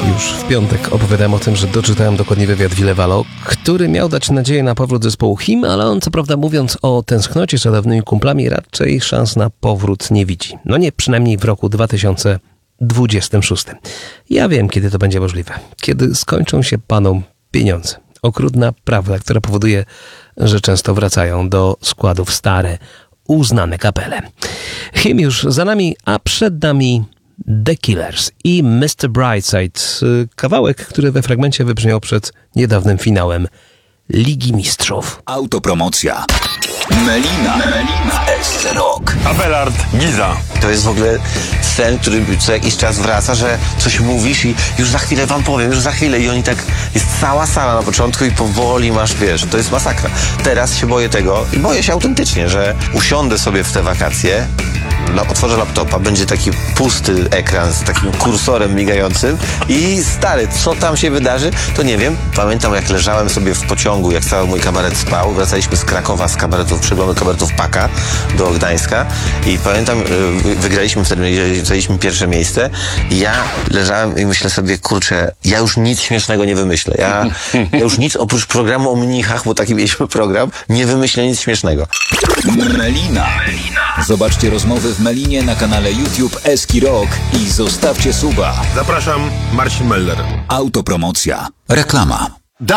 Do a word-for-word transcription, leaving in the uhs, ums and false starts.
Już w piątek opowiadałem o tym, że doczytałem dokładnie wywiad Villevalo, który miał dać nadzieję na powrót zespołu Him, ale on co prawda mówiąc o tęsknocie za dawnymi kumplami raczej szans na powrót nie widzi. No nie, przynajmniej w roku dwa tysiące dwudziestym szóstym. Ja wiem, kiedy to będzie możliwe. Kiedy skończą się panom pieniądze. Okrutna prawda, która powoduje, że często wracają do składów stare, uznane kapele. Him już za nami, a przed nami The Killers i mister Brightside. Kawałek, który we fragmencie wybrzmiał przed niedawnym finałem Ligi Mistrzów. Autopromocja. Melina. Melina S C Rock. Abelard Giza. To jest w ogóle sen, który co jakiś czas wraca, że coś mówisz i już za chwilę wam powiem, już za chwilę i oni tak, jest cała sala na początku i powoli masz, wiesz, to jest masakra. Teraz się boję tego i boję się autentycznie, że usiądę sobie w te wakacje, otworzę laptopa, będzie taki pusty ekran z takim kursorem migającym i stary, co tam się wydarzy, to nie wiem. Pamiętam, jak leżałem sobie w pociągu, jak cały mój kabaret spał, wracaliśmy z Krakowa, z kabaretów, przeglądu kabaretów Paka do Gdańska i pamiętam, wygraliśmy wtedy, zajęliśmy pierwsze miejsce i ja leżałem i myślę sobie, kurczę, ja już nic śmiesznego nie wymyślę. Ja, ja już nic oprócz programu o mnichach, bo taki mieliśmy program, nie wymyślę nic śmiesznego. Melina. Zobaczcie rozmowy w Melinie na kanale YouTube Eski Rock i zostawcie suba. Zapraszam, Marcin Meller. Autopromocja. Reklama.